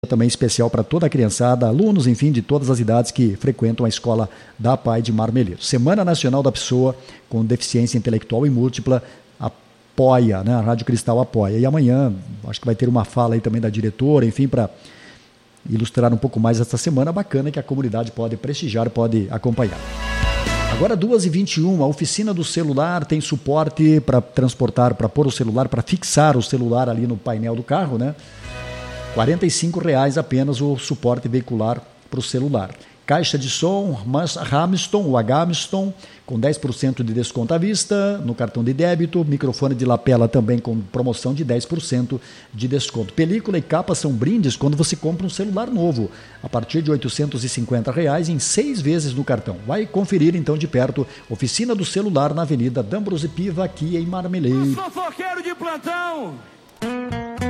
também especial para toda a criançada, alunos, enfim, de todas as idades que frequentam a escola da PAI de Marmeleiro. Semana Nacional da Pessoa com Deficiência Intelectual e Múltipla apoia, né? A Rádio Cristal apoia. E amanhã, acho que vai ter uma fala aí também da diretora, enfim, para ilustrar um pouco mais essa semana bacana que a comunidade pode prestigiar, pode acompanhar. Agora 2h21, a oficina do celular tem suporte para transportar, para pôr o celular, para fixar o celular ali no painel do carro, né? R$45 apenas o suporte veicular para o celular. Caixa de som Hamilton, o Hamilton, com 10% de desconto à vista no cartão de débito. Microfone de lapela também com promoção de 10% de desconto. Película e capa são brindes quando você compra um celular novo, a partir de R$850 em 6 vezes no cartão. Vai conferir então de perto. Oficina do Celular na Avenida D'Ambrosio Piva, aqui em Marmeleiro. Fofoqueiro de plantão!